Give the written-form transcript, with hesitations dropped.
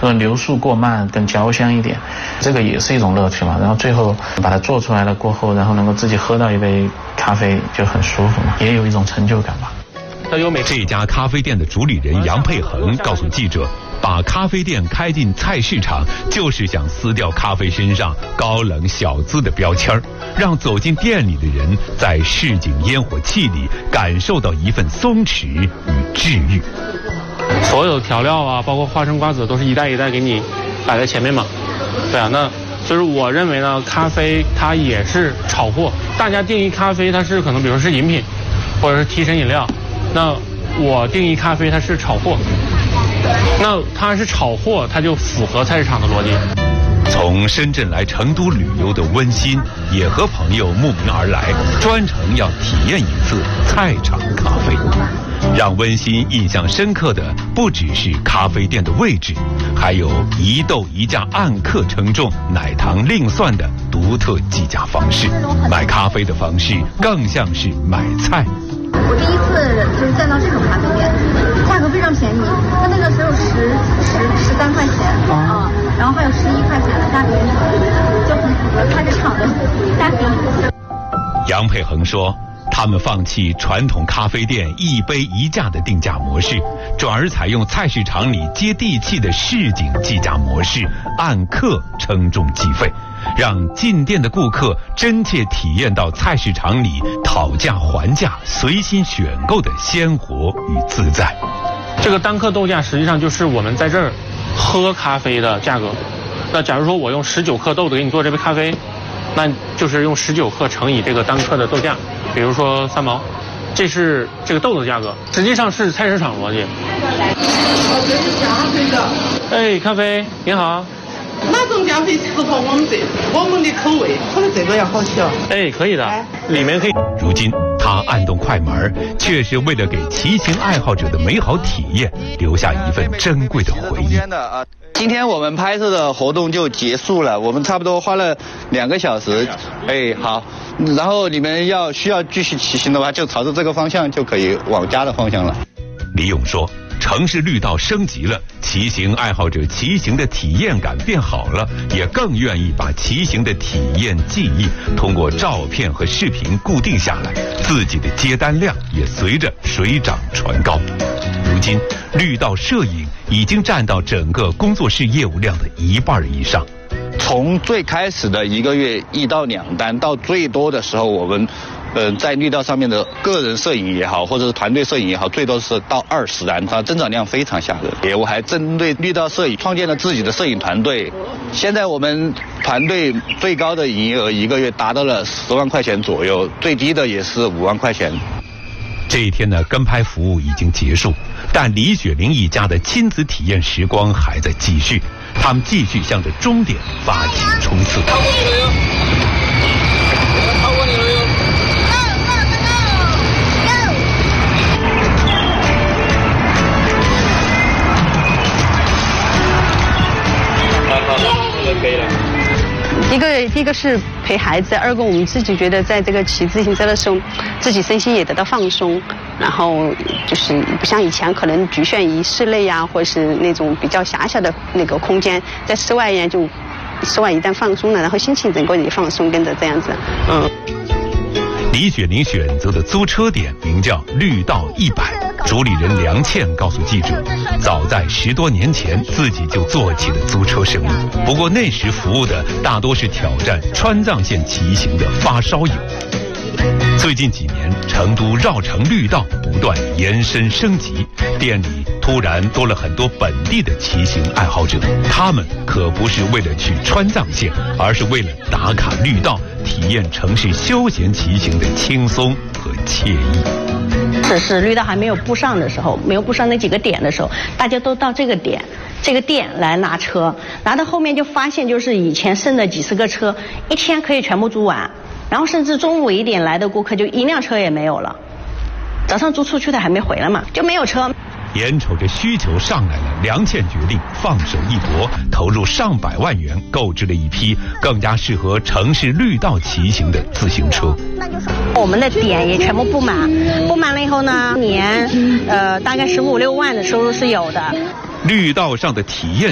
流速过慢，更焦香一点，这个也是一种乐趣嘛。然后最后把它做出来了过后，然后能够自己喝到一杯咖啡就很舒服嘛，也有一种成就感吧。 这家咖啡店的主理人杨佩恒告诉记者，把咖啡店开进菜市场，就是想撕掉咖啡身上高冷小资的标签，让走进店里的人在市井烟火气里感受到一份松弛与治愈。 所有调料啊，包括花生瓜子，都是一袋一袋给你摆在前面嘛。对啊，那就是我认为呢，咖啡它也是炒货。大家定义咖啡，它是可能比如说是饮品，或者是提神饮料。那我定义咖啡它是炒货，那它是炒货，它就符合菜市场的逻辑。 从深圳来成都旅游的温馨也和朋友慕名而来，专程要体验一次菜场咖啡。让温馨印象深刻的不只是咖啡店的位置，还有一豆一价按克称重、奶糖另算的独特计价方式。买咖啡的方式更像是买菜。 我第一次就是见到这种咖啡店，价格非常便宜，它那个只有13块钱啊，然后还有11块钱的价格，就很符合菜市场的价格。 杨佩恒说，他们放弃传统咖啡店一杯一价的定价模式，转而采用菜市场里接地气的市井计价模式，按克称重计费，让进店的顾客真切体验到菜市场里讨价还价、随心选购的鲜活与自在。 这个单克豆价实际上就是我们在这儿喝咖啡的价格。那假如说我用19克豆子给你做这杯咖啡，那就是用19克乘以这个单克的豆价，比如说3毛，这是这个豆子价格，实际上是菜市场逻辑。哎，咖啡您好。 哪种咖啡适合我们的口味？可能这个要好些。 哎，可以的，里面可以。 如今他按动快门，却是为了给骑行爱好者的美好体验留下一份珍贵的回忆。 今天我们拍摄的活动就结束了，我们差不多花了2个小时。哎，好，然后你们需要继续骑行的话，就朝着这个方向就可以往家的方向了。 李勇说，城市绿道升级了，骑行爱好者骑行的体验感变好了，也更愿意把骑行的体验记忆通过照片和视频固定下来，自己的接单量也随着水涨船高。如今绿道摄影已经占到整个工作室业务量的1半以上。 从最开始的1个月1到2单，到最多的时候我们在绿道上面的个人摄影也好，或者是团队摄影也好，最多是到20单，它增长量非常吓人。我还针对绿道摄影创建了自己的摄影团队，现在我们团队最高的营业额1个月达到了10万块钱左右，最低的也是5万块钱。 这一天的跟拍服务已经结束，但李雪玲一家的亲子体验时光还在继续，他们继续向着终点发起冲刺。 第一个是陪孩子，二个我们自己觉得在这个骑自行车的时候，自己身心也得到放松，然后就是不像以前可能局限于室内啊，或者是那种比较狭小的那个空间，在室外呀就室外一旦放松了，然后心情整个也放松，跟着这样子。 李雪玲选择的租车点名叫绿道100。主理人梁倩告诉记者，早在10多年前自己就做起了租车生意，不过那时服务的大多是挑战川藏线骑行的发烧友。最近几年，成都绕城绿道不断延伸升级，店里突然多了很多本地的骑行爱好者，他们可不是为了去川藏线，而是为了打卡绿道，体验城市休闲骑行的轻松和惬意。 只是绿道还没有布上的时候，没有布上那几个点的时候，大家都到这个店来拿车，拿到后面就发现，就是以前剩的几十个车，一天可以全部租完，然后甚至中午1点来的顾客就1辆车也没有了，早上租出去的还没回来嘛，就没有车。 眼瞅着需求上来了，梁倩决定放手一搏，投入上百万元购置了一批更加适合城市绿道骑行的自行车。 我们的点也全部布满了以后呢，年大概15-16万的收入是有的。 绿道上的体验